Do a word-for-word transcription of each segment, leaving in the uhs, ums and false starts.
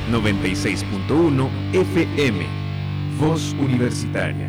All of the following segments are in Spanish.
noventa y seis punto uno F M. Voz Universitaria.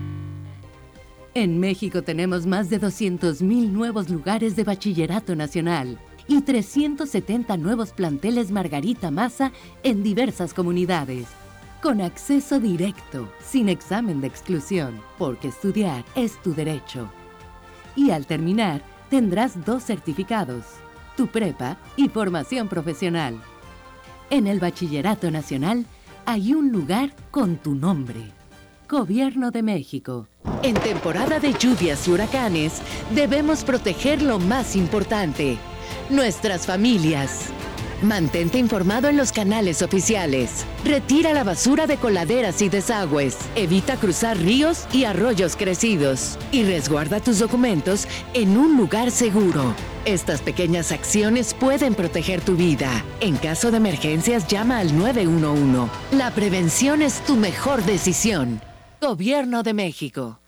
En México tenemos más de doscientos mil nuevos lugares de bachillerato nacional y trescientos setenta nuevos planteles Margarita Maza en diversas comunidades. Con acceso directo, sin examen de exclusión, porque estudiar es tu derecho. Y al terminar, tendrás dos certificados, tu prepa y formación profesional. En el Bachillerato Nacional hay un lugar con tu nombre. Gobierno de México. En temporada de lluvias y huracanes, debemos proteger lo más importante, nuestras familias. Mantente informado en los canales oficiales. Retira la basura de coladeras y desagües. Evita cruzar ríos y arroyos crecidos. Y resguarda tus documentos en un lugar seguro. Estas pequeñas acciones pueden proteger tu vida. En caso de emergencias, llama al nueve uno uno. La prevención es tu mejor decisión. Gobierno de México.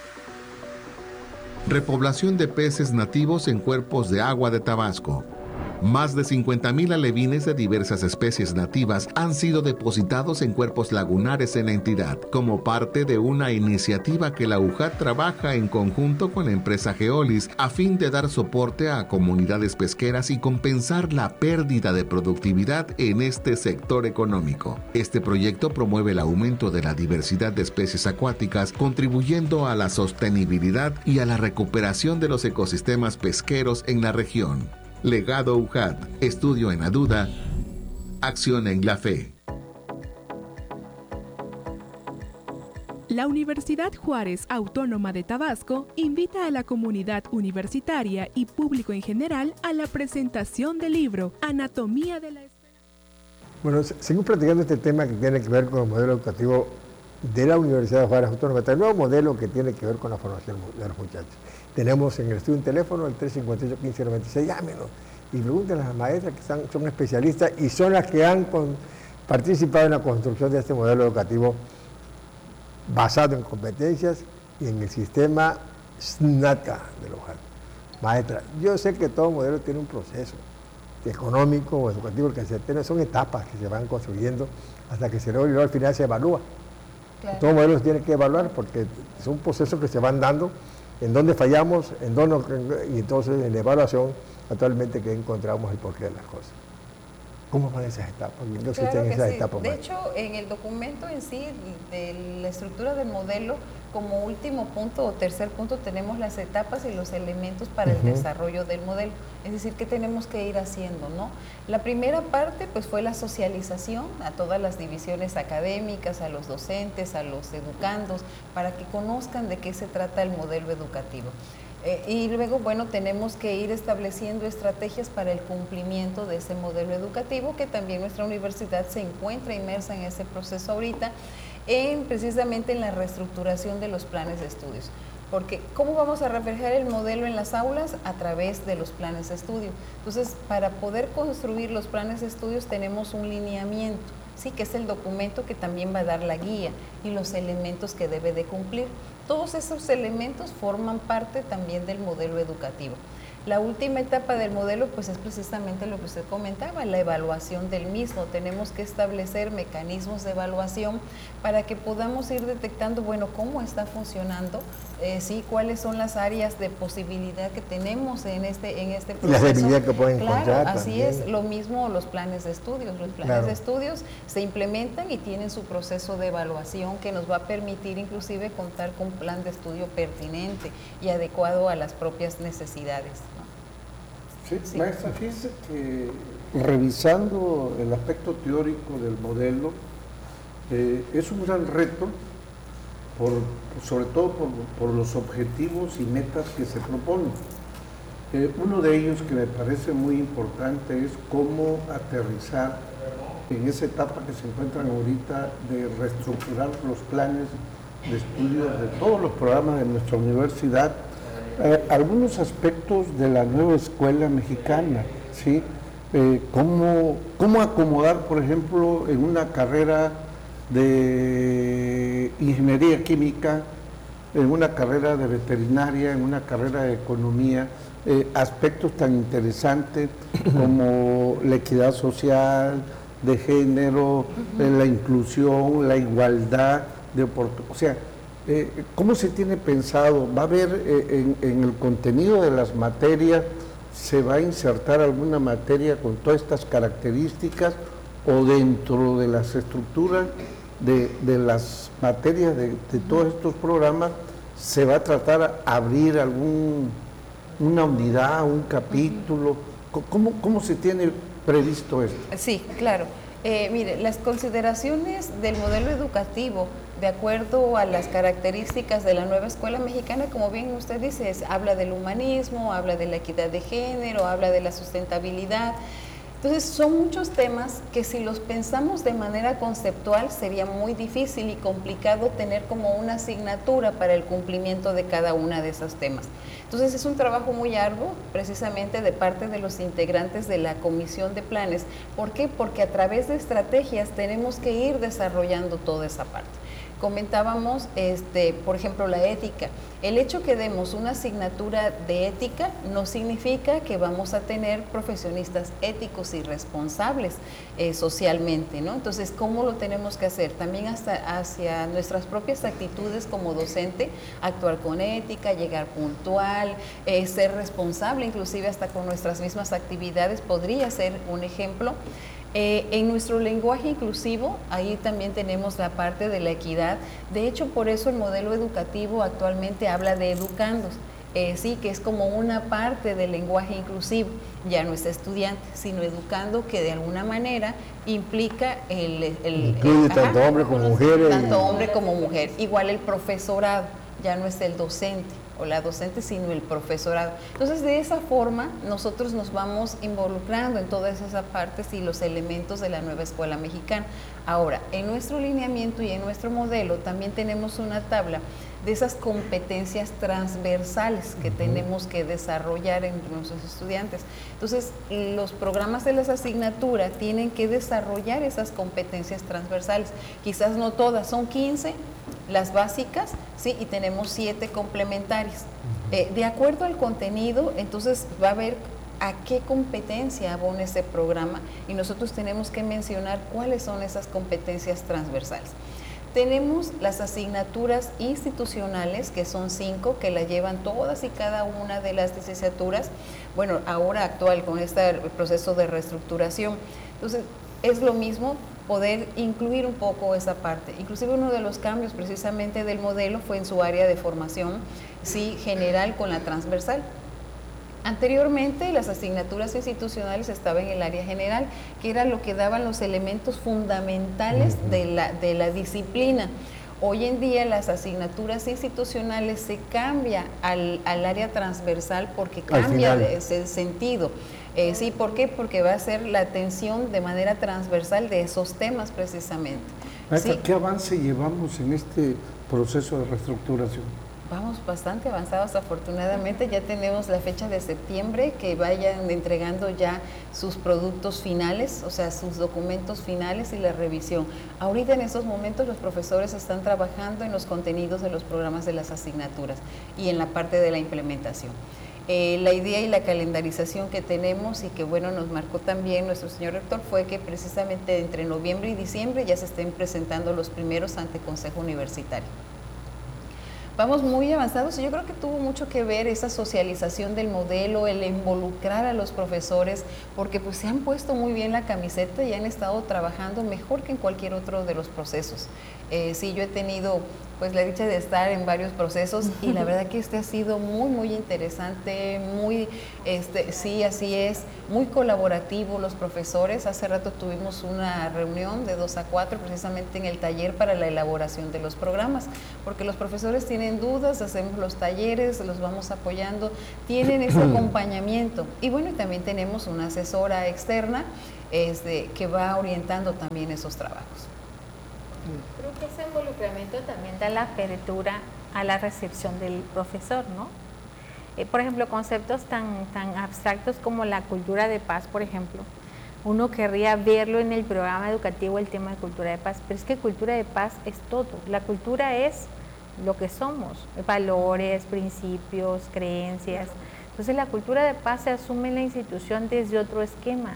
Repoblación de peces nativos en cuerpos de agua de Tabasco. Más de cincuenta mil alevines de diversas especies nativas han sido depositados en cuerpos lagunares en la entidad, como parte de una iniciativa que la U J A T trabaja en conjunto con la empresa Geolis a fin de dar soporte a comunidades pesqueras y compensar la pérdida de productividad en este sector económico. Este proyecto promueve el aumento de la diversidad de especies acuáticas, contribuyendo a la sostenibilidad y a la recuperación de los ecosistemas pesqueros en la región. Legado U J A T, estudio en la duda, acción en la fe. La Universidad Juárez Autónoma de Tabasco invita a la comunidad universitaria y público en general a la presentación del libro Anatomía de la Esperanza. Bueno, seguimos platicando este tema que tiene que ver con el modelo educativo de la Universidad Juárez Autónoma, el nuevo modelo que tiene que ver con la formación de los muchachos. Tenemos en el estudio un teléfono, el tres cinco ocho, quince noventa y seis, llámenos y pregúntenle a las maestras que están, son especialistas y son las que han con, participado en la construcción de este modelo educativo basado en competencias y en el sistema SNACA de la U J A T. Maestra, yo sé que todo modelo tiene un proceso económico o educativo que se tiene, son etapas que se van construyendo hasta que se logra y luego al final se evalúa. Claro. Todo modelo se tiene que evaluar porque son procesos que se van dando, en dónde fallamos, en dónde, y entonces en la evaluación actualmente que encontramos el porqué de las cosas. ¿Cómo van esas etapas? No claro que esas sí. etapas, de man. hecho, en el documento en sí, de la estructura del modelo, como último punto o tercer punto tenemos las etapas y los elementos para uh-huh. el desarrollo del modelo. Es decir, ¿qué tenemos que ir haciendo, no? La primera parte pues fue la socialización a todas las divisiones académicas, a los docentes, a los educandos, para que conozcan de qué se trata el modelo educativo. Eh, y luego, bueno, tenemos que ir estableciendo estrategias para el cumplimiento de ese modelo educativo, que también nuestra universidad se encuentra inmersa en ese proceso ahorita, en precisamente en la reestructuración de los planes de estudios. Porque, ¿cómo vamos a reflejar el modelo en las aulas? A través de los planes de estudio. Entonces, para poder construir los planes de estudios tenemos un lineamiento, ¿sí? Que es el documento que también va a dar la guía y los elementos que debe de cumplir. Todos esos elementos forman parte también del modelo educativo. La última etapa del modelo pues es precisamente lo que usted comentaba, la evaluación del mismo. Tenemos que establecer mecanismos de evaluación para que podamos ir detectando, bueno, cómo está funcionando, eh, sí, cuáles son las áreas de posibilidad que tenemos en este, en este proceso. La debilidad que pueden claro, encontrar así también. Es, lo mismo los planes de estudios. Los planes claro. de estudios se implementan y tienen su proceso de evaluación que nos va a permitir inclusive contar con un plan de estudio pertinente y adecuado a las propias necesidades. Sí, sí. Maestra, fíjese que revisando el aspecto teórico del modelo, eh, es un gran reto, por, sobre todo por, por los objetivos y metas que se proponen. Eh, uno de ellos que me parece muy importante es cómo aterrizar en esa etapa que se encuentran ahorita de reestructurar los planes de estudio de todos los programas de nuestra universidad, Eh, algunos aspectos de la nueva escuela mexicana, ¿sí? Eh, cómo, cómo acomodar, por ejemplo, en una carrera de ingeniería química, en una carrera de veterinaria, en una carrera de economía, eh, aspectos tan interesantes como la equidad social, de género, uh-huh. la inclusión, la igualdad de oportunidades. O sea, eh, ¿cómo se tiene pensado? ¿Va a haber eh, en, en el contenido de las materias, se va a insertar alguna materia con todas estas características o dentro de las estructuras de, de las materias de, de todos estos programas se va a tratar de abrir algún, una unidad, un capítulo? ¿Cómo, cómo se tiene previsto esto? Sí, claro. Eh, mire, las consideraciones del modelo educativo, de acuerdo a las características de la nueva escuela mexicana, como bien usted dice, es, habla del humanismo, habla de la equidad de género, habla de la sustentabilidad. Entonces son muchos temas que si los pensamos de manera conceptual sería muy difícil y complicado tener como una asignatura para el cumplimiento de cada uno de esos temas. Entonces es un trabajo muy arduo, precisamente de parte de los integrantes de la comisión de planes. ¿Por qué? Porque a través de estrategias tenemos que ir desarrollando toda esa parte. Comentábamos, este, por ejemplo, la ética. El hecho que demos una asignatura de ética no significa que vamos a tener profesionistas éticos y responsables eh, socialmente, ¿no? Entonces, ¿cómo lo tenemos que hacer? También hasta hacia nuestras propias actitudes como docente, actuar con ética, llegar puntual, eh, ser responsable, inclusive hasta con nuestras mismas actividades, podría ser un ejemplo. Eh, en nuestro lenguaje inclusivo, ahí también tenemos la parte de la equidad. De hecho, por eso el modelo educativo actualmente habla de educandos, eh, sí, que es como una parte del lenguaje inclusivo. Ya no es estudiante, sino educando, que de alguna manera implica el... el Incluye el, tanto ajá, hombre como mujer. Tanto hombre como mujer. Igual el profesorado, ya no es el docente o la docente, sino el profesorado. Entonces, de esa forma, nosotros nos vamos involucrando en todas esas partes y los elementos de la nueva escuela mexicana. Ahora, en nuestro lineamiento y en nuestro modelo también tenemos una tabla de esas competencias transversales que uh-huh. tenemos que desarrollar entre nuestros estudiantes. Entonces, los programas de las asignaturas tienen que desarrollar esas competencias transversales. Quizás no todas, son quince las básicas, sí, y tenemos siete complementarias. Uh-huh. Eh, de acuerdo al contenido, entonces va a haber a qué competencia abona ese programa y nosotros tenemos que mencionar cuáles son esas competencias transversales. Tenemos las asignaturas institucionales, que son cinco, que la llevan todas y cada una de las licenciaturas, bueno, ahora actual con este proceso de reestructuración. Entonces, es lo mismo poder incluir un poco esa parte. Inclusive uno de los cambios precisamente del modelo fue en su área de formación, sí, general con la transversal. Anteriormente las asignaturas institucionales estaban en el área general, que era lo que daban los elementos fundamentales de la, de la disciplina. Hoy en día las asignaturas institucionales se cambia al, al área transversal porque cambia de ese sentido. Eh, sí, ¿por qué? Porque va a ser la atención de manera transversal de esos temas precisamente. Maestra, ¿sí? ¿Qué avance llevamos en este proceso de reestructuración? Vamos bastante avanzados, afortunadamente ya tenemos la fecha de septiembre, que vayan entregando ya sus productos finales, o sea, sus documentos finales y la revisión. Ahorita en estos momentos los profesores están trabajando en los contenidos de los programas de las asignaturas y en la parte de la implementación. Eh, la idea y la calendarización que tenemos y que bueno nos marcó también nuestro señor rector fue que precisamente entre noviembre y diciembre ya se estén presentando los primeros ante Consejo Universitario. Vamos muy avanzados y yo creo que tuvo mucho que ver esa socialización del modelo, el involucrar a los profesores, porque pues se han puesto muy bien la camiseta y han estado trabajando mejor que en cualquier otro de los procesos. Eh, sí, yo he tenido pues la dicha de estar en varios procesos y la verdad que este ha sido muy, muy interesante, muy, este, sí, así es, muy colaborativo los profesores. Hace rato tuvimos una reunión de dos a cuatro precisamente en el taller para la elaboración de los programas, porque los profesores tienen dudas, hacemos los talleres, los vamos apoyando, tienen ese acompañamiento. Y bueno, y también tenemos una asesora externa este, que va orientando también esos trabajos. Creo que ese involucramiento también da la apertura a la recepción del profesor, ¿no? Eh, por ejemplo, conceptos tan, tan abstractos como la cultura de paz, por ejemplo. Uno querría verlo en el programa educativo, el tema de cultura de paz, pero es que cultura de paz es todo. La cultura es lo que somos, valores, principios, creencias. Entonces la cultura de paz se asume en la institución desde otro esquema.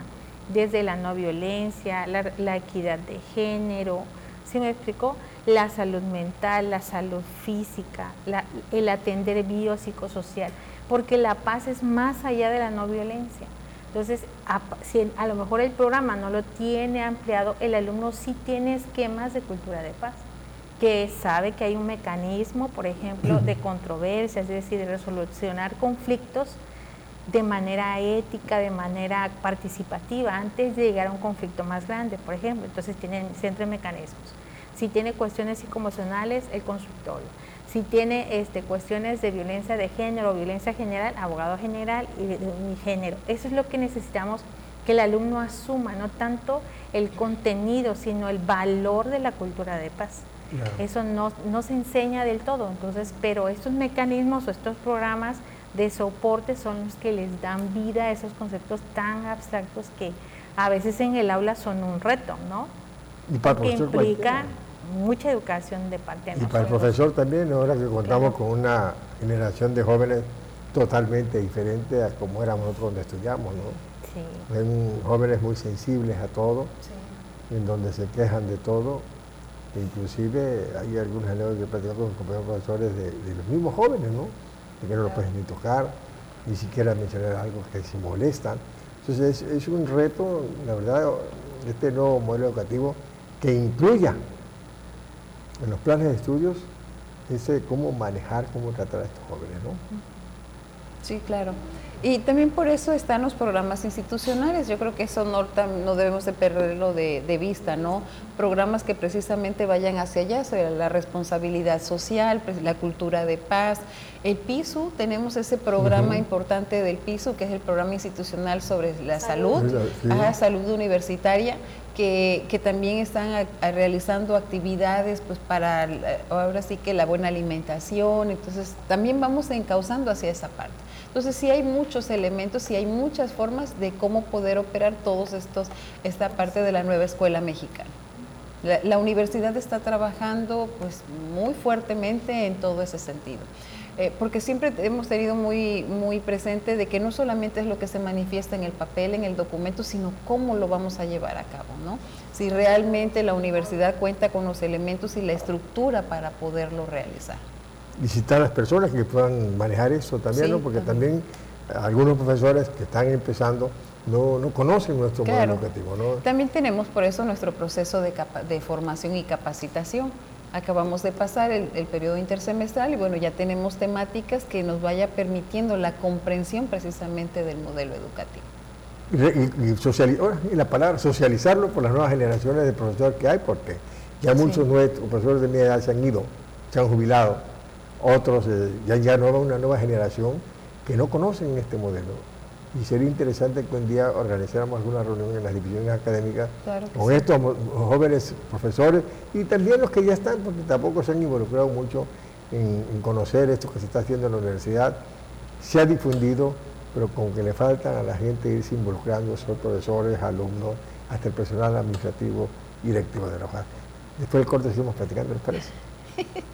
desde la no violencia, la, la equidad de género, ¿sí me explicó? La salud mental, la salud física, la, el atender biopsicosocial, porque la paz es más allá de la no violencia. Entonces, a, si a lo mejor el programa no lo tiene ampliado, el alumno sí tiene esquemas de cultura de paz, que sabe que hay un mecanismo, por ejemplo, de controversias, es decir, de resolucionar conflictos de manera ética, de manera participativa, antes de llegar a un conflicto más grande, por ejemplo. Entonces tienen centro de mecanismos. Si tiene cuestiones psicoemocionales, el consultorio. Si tiene este, cuestiones de violencia de género o violencia general, abogado general y, de, de género. Eso es lo que necesitamos que el alumno asuma, no tanto el contenido, sino el valor de la cultura de paz. Claro. Eso no, no se enseña del todo, entonces, pero estos mecanismos o estos programas de soporte son los que les dan vida a esos conceptos tan abstractos que a veces en el aula son un reto, ¿no? Y para que el profesor implica cualquiera. Mucha educación de parte de nosotros. Y para el profesor también, ahora que contamos claro. con una generación de jóvenes totalmente diferente a como éramos nosotros cuando estudiamos, ¿no? Sí. Ven jóvenes muy sensibles a todo, sí. en donde se quejan de todo. Inclusive hay algunos anécdotas que he platicado con compañeros profesores de, de los mismos jóvenes, ¿no? De que no lo pueden ni tocar, ni siquiera mencionar algo que se molestan. Entonces es, es un reto, la verdad, este nuevo modelo educativo que incluya en los planes de estudios ese cómo manejar, cómo tratar a estos jóvenes, ¿no? Sí, claro. Y también por eso están los programas institucionales. Yo creo que eso no, no debemos de perderlo de, de vista, ¿no? Programas que precisamente vayan hacia allá, hacia la responsabilidad social, la cultura de paz. El PISU, tenemos ese programa uh-huh. importante del PISU, que es el programa institucional sobre la salud, salud, sí. Ajá, salud universitaria, que, que también están a, a realizando actividades pues para ahora sí que la buena alimentación. Entonces también vamos encauzando hacia esa parte. Entonces sí hay muchos elementos, sí hay muchas formas de cómo poder operar todos estos, esta parte de la nueva escuela mexicana. La, la universidad está trabajando pues muy fuertemente en todo ese sentido. Eh, porque siempre hemos tenido muy, muy presente de que no solamente es lo que se manifiesta en el papel, en el documento, sino cómo lo vamos a llevar a cabo, ¿no? Si realmente la universidad cuenta con los elementos y la estructura para poderlo realizar. Visitar a las personas que puedan manejar eso también, sí, ¿no? Porque también. también algunos profesores que están empezando no, no conocen nuestro claro. modelo educativo, ¿no? También tenemos por eso nuestro proceso de, capa de formación y capacitación. Acabamos de pasar el, el periodo intersemestral y bueno, ya tenemos temáticas que nos vaya permitiendo la comprensión precisamente del modelo educativo. Y, y, sociali y la palabra socializarlo por las nuevas generaciones de profesores que hay, porque ya sí. muchos nuestros profesores de mi edad se han ido, se han jubilado, otros eh, ya ya no una nueva generación que no conocen este modelo. Y sería interesante que un día organizáramos alguna reunión en las divisiones académicas claro con sí. estos jóvenes profesores y también los que ya están, porque tampoco se han involucrado mucho en, en conocer esto que se está haciendo en la universidad. Se ha difundido, pero con que le faltan a la gente irse involucrando, son profesores, alumnos, hasta el personal administrativo y directivo de la U J A. Después del corte seguimos platicando, ¿les parece?